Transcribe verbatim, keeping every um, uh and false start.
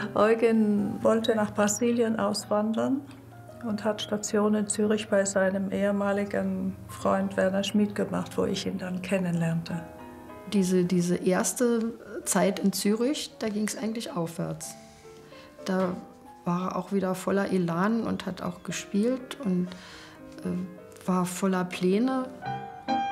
Eugen wollte nach Brasilien auswandern und hat Station in Zürich bei seinem ehemaligen Freund Werner Schmid gemacht, wo ich ihn dann kennenlernte. Diese, diese erste Zeit in Zürich, da ging es eigentlich aufwärts. Da war er auch wieder voller Elan und hat auch gespielt und äh, war voller Pläne.